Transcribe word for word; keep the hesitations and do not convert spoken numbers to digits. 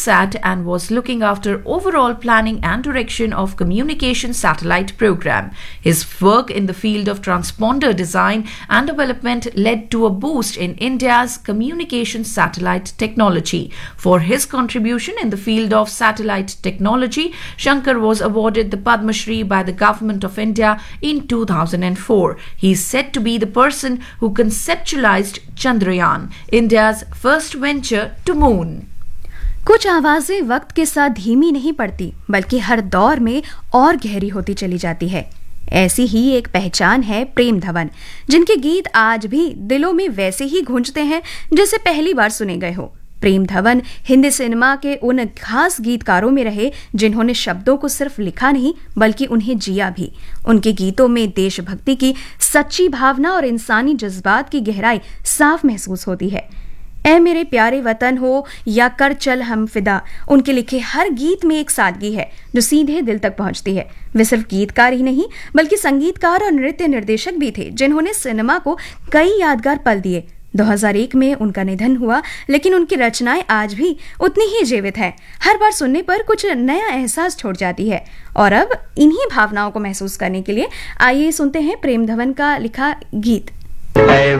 Intelsat and was looking after overall planning and direction of communication satellite program. His work in the field of transponder design and development led to a boost in India's communication satellite technology. For his contribution in the field of satellite technology, Shankar was awarded the Padma Shri by the Government of India in two thousand four. He is said to be the person who conceptualized Chandrayaan, India's first venture to moon. कुछ आवाजें वक्त के साथ धीमी नहीं पड़ती, बल्कि हर दौर में और गहरी होती चली जाती है। ऐसी ही एक पहचान है प्रेम धवन, जिनके गीत आज भी दिलों में वैसे ही गूंजते हैं जैसे पहली बार सुने गए हो। प्रेम धवन हिंदी सिनेमा के उन खास गीतकारों में रहे जिन्होंने शब्दों को सिर्फ लिखा नहीं बल्कि उन्हें जिया भी। उनके गीतों में देशभक्ति की सच्ची भावना और इंसानी जज्बात की गहराई साफ महसूस होती है। ऐ मेरे प्यारे वतन हो या कर चल हम फिदा, उनके लिखे हर गीत में एक सादगी है जो सीधे दिल तक पहुंचती है। वे सिर्फ गीतकार ही नहीं बल्कि संगीतकार और नृत्य निर्देशक भी थे, जिन्होंने सिनेमा को कई यादगार पल दिए। दो हज़ार एक में उनका निधन हुआ, लेकिन उनकी रचनाएं आज भी उतनी ही जीवित है। हर बार सुनने पर कुछ नया एहसास छोड़ जाती है। और अब इन्हीं भावनाओं को महसूस करने के लिए आइए सुनते हैं प्रेम धवन का लिखा गीत। ऐ